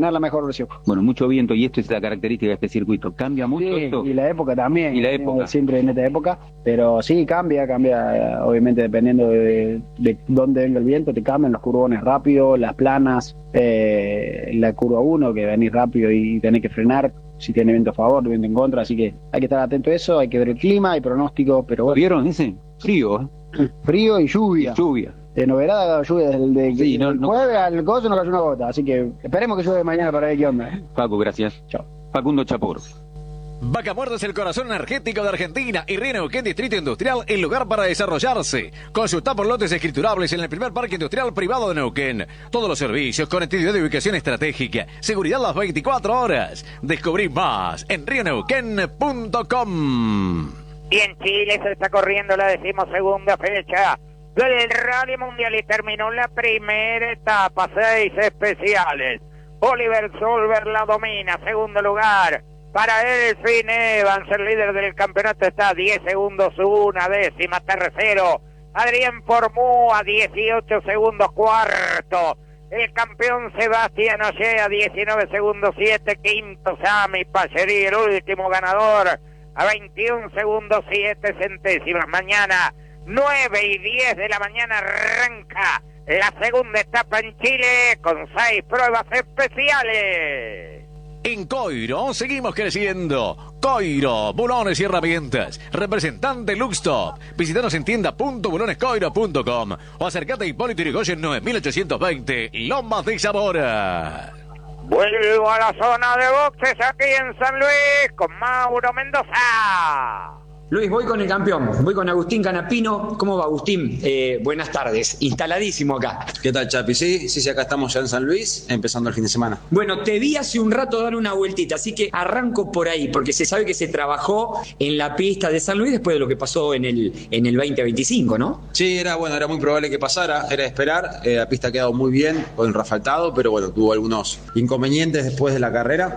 tener la mejor versión. Bueno, mucho viento y esto es la característica de este circuito. ¿Cambia mucho Sí, esto? y la época también. Y la época. Siempre en esta época. Pero sí, cambia, obviamente dependiendo de dónde venga el viento, te cambian los curvones rápido, las planas, la curva 1, que venís rápido y tenés que frenar si tiene viento a favor, viento en contra, así que hay que estar atento a eso, hay que ver el clima, hay pronóstico, pero bueno. ¿Vieron ese? Frío, Frío y lluvia. Y lluvia. De novedad, lluvia desde Sí, el jueves al coso no cayó una gota, así que esperemos que llueve mañana para ver qué onda. Facu, gracias. Chao. Facundo Chapur. Vaca Muerta es el corazón energético de Argentina y Río Neuquén Distrito Industrial, el lugar para desarrollarse. Consulta por lotes escriturables en el primer parque industrial privado de Neuquén. Todos los servicios, conectividad de ubicación estratégica, seguridad las 24 horas. Descubrí más en rioneuquén.com. Y en Chile se está corriendo la 12ª fecha del Rally Mundial y terminó la primera etapa, 6 especiales. Oliver Solver la domina, segundo lugar para Elfin Evans, el líder del campeonato está a 10 segundos, una décima, tercero. Adrián Formú a 18 segundos, cuarto. El campeón Sebastián Ollé a 19 segundos, 7, quinto Sami Pacherí, el último ganador a 21 segundos, 7 centésimas. Mañana, 9 y 10 de la mañana, arranca la segunda etapa en Chile con 6 pruebas especiales. En Coiro seguimos creciendo. Coiro, bulones y herramientas. Representante Luxtop. Visítanos en tienda.bulonescoiro.com o acércate a Hipólito Yrigoyen 9820, Lomas de Zamora. Vuelvo a la zona de boxes aquí en San Luis con Mauro Mendoza. Luis, voy con el campeón, voy con Agustín Canapino. ¿Cómo va, Agustín? Buenas tardes, instaladísimo acá. ¿Qué tal, Chapi? Sí, acá estamos ya en San Luis, empezando el fin de semana. Bueno, te vi hace un rato dar una vueltita, así que arranco por ahí, porque se sabe que se trabajó en la pista de San Luis después de lo que pasó en el 2025, ¿no? Sí, era muy probable que pasara, era de esperar. La pista ha quedado muy bien con el asfaltado, pero bueno, tuvo algunos inconvenientes después de la carrera.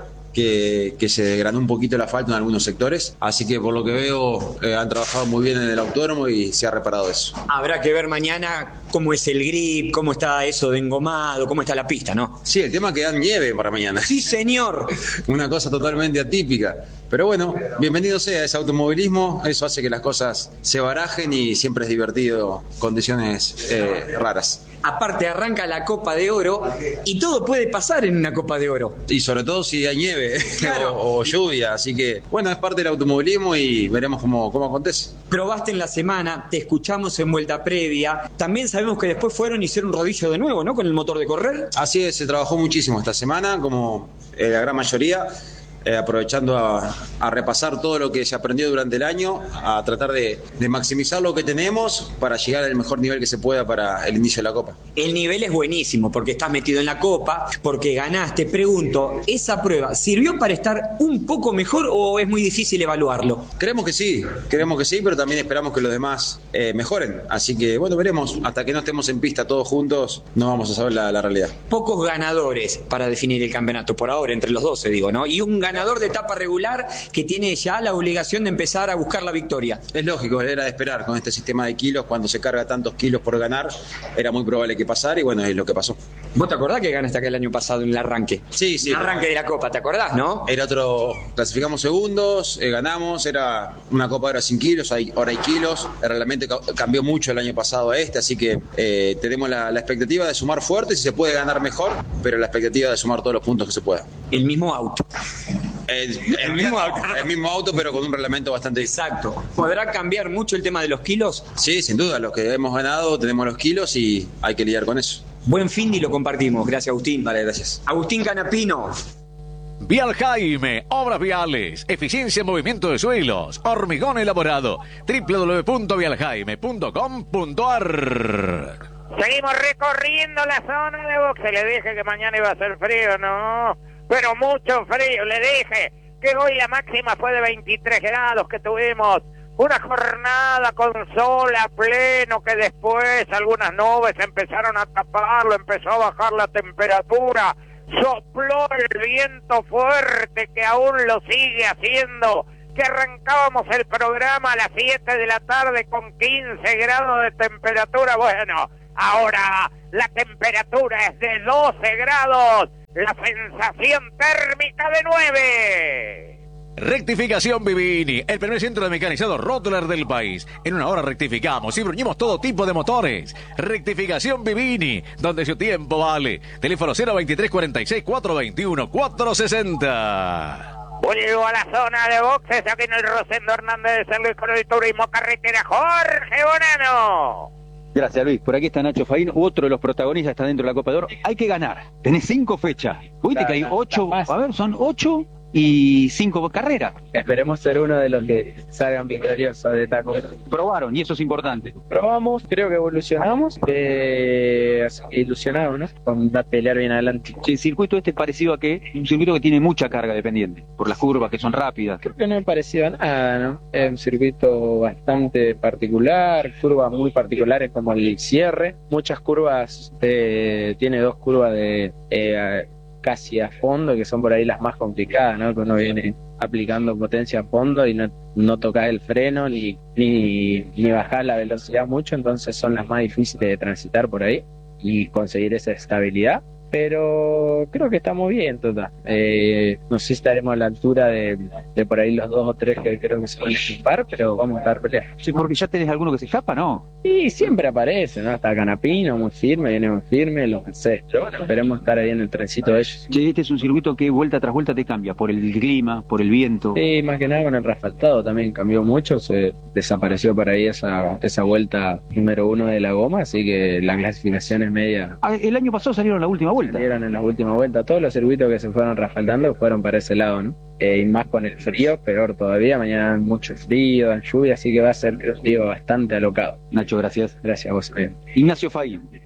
Que se degradó un poquito el asfalto en algunos sectores, así que por lo que veo han trabajado muy bien en el autódromo y se ha reparado eso. Habrá que ver mañana cómo es el grip, cómo está eso de engomado, cómo está la pista, ¿no? Sí, el tema es que dan nieve para mañana. Sí, señor. Una cosa totalmente atípica. Pero bueno, bienvenido sea ese automovilismo, eso hace que las cosas se barajen y siempre es divertido, condiciones raras. Aparte arranca la Copa de Oro y todo puede pasar en una Copa de Oro. Y sobre todo si hay nieve, claro. o lluvia, así que bueno, es parte del automovilismo y veremos cómo acontece. Probaste en la semana, te escuchamos en vuelta previa, también sabemos que después fueron y hicieron un rodillo de nuevo, ¿no? Con el motor de correr. Así es, se trabajó muchísimo esta semana, como la gran mayoría. Aprovechando a repasar todo lo que se aprendió durante el año, a tratar de maximizar lo que tenemos para llegar al mejor nivel que se pueda para el inicio de la Copa. El nivel es buenísimo porque estás metido en la Copa, porque ganaste. Pregunto, ¿esa prueba sirvió para estar un poco mejor o es muy difícil evaluarlo? Creemos que sí, pero también esperamos que los demás mejoren. Así que bueno, veremos. Hasta que no estemos en pista todos juntos, no vamos a saber la realidad. Pocos ganadores para definir el campeonato por ahora, entre los 12, digo, ¿no? Y un ganador de etapa regular que tiene ya la obligación de empezar a buscar la victoria. Es lógico, era de esperar con este sistema de kilos, cuando se carga tantos kilos por ganar, era muy probable que pasara y bueno, es lo que pasó. ¿Vos te acordás que ganaste acá el año pasado en el arranque? Sí. El arranque de la Copa, ¿te acordás, no? Era otro, clasificamos segundos, ganamos, era una Copa ahora sin kilos, ahora hay kilos, realmente cambió mucho el año pasado a este, así que tenemos la expectativa de sumar fuerte, si se puede ganar mejor, pero la expectativa de sumar todos los puntos que se pueda. El mismo auto. El mismo auto, pero con un reglamento bastante exacto. ¿Podrá cambiar mucho el tema de los kilos? Sí, sin duda. Los que hemos ganado tenemos los kilos y hay que lidiar con eso. Buen fin y lo compartimos. Gracias, Agustín. Vale, gracias. Agustín Canapino. Vial Jaime, obras viales, eficiencia en movimiento de suelos, hormigón elaborado, www.vialjaime.com.ar. Seguimos recorriendo la zona de boxe. Le dije que mañana iba a ser frío, ¿no? Pero mucho frío. Le dije que hoy la máxima fue de 23 grados, que tuvimos una jornada con sol a pleno, que después algunas nubes empezaron a taparlo, empezó a bajar la temperatura, sopló el viento fuerte que aún lo sigue haciendo, que arrancábamos el programa a las 7 de la tarde con 15 grados de temperatura. Bueno, ahora la temperatura es de 12 grados. la sensación térmica de 9. Rectificación Vivini, el primer centro de mecanizado Rottler del país. En una hora rectificamos y bruñimos todo tipo de motores. Rectificación Vivini, donde su tiempo vale. Teléfono 023 46 421 460. Vuelvo a la zona de boxes aquí en el Rosendo Hernández de San Luis con el Turismo Carretera. Jorge Bonano. Gracias, Luis. Por aquí está Nacho Faín, otro de los protagonistas está dentro de la Copa de Oro. Hay que ganar. Tenés 5 fechas. Viste que hay 8, a ver, son 8 y 5 carreras. Esperemos ser uno de los que salgan victoriosos de esta cosa. Probaron y eso es importante. Probamos, creo que evolucionamos, así que ilusionados, ¿no? Con pelear bien adelante. El circuito este es parecido a que un circuito que tiene mucha carga de pendiente, por las curvas que son rápidas. Creo que no es parecido a nada, ¿no? Es un circuito bastante particular, curvas muy particulares como el cierre, muchas curvas, tiene 2 curvas de casi a fondo, que son por ahí las más complicadas, ¿no? Que uno viene aplicando potencia a fondo y no tocas el freno ni bajar la velocidad mucho, entonces son las más difíciles de transitar por ahí y conseguir esa estabilidad. Pero creo que estamos bien, total. No sé si estaremos a la altura de por ahí los 2 o 3 que creo que se van a escapar, pero vamos a estar peleando. Sí, porque ya tenés alguno que se escapa, ¿no? Y siempre aparece, ¿no? Está Canapino, muy firme, viene muy firme, lo sé. Pero bueno, esperemos estar ahí en el trencito de ellos. Sí, este es un circuito que vuelta tras vuelta te cambia, por el clima, por el viento. Sí, más que nada con el asfaltado también cambió mucho, se desapareció por ahí esa vuelta número 1 de la goma, así que la clasificación es media. El año pasado salieron la última vuelta. Salieron en la última vuelta, todos los circuitos que se fueron rasfaldando fueron para ese lado, ¿no? Y más con el frío, peor todavía, mañana hay mucho frío, lluvia, así que va a ser, creo, bastante alocado. Nacho, gracias. Gracias a vos, amigo. Ignacio Faín.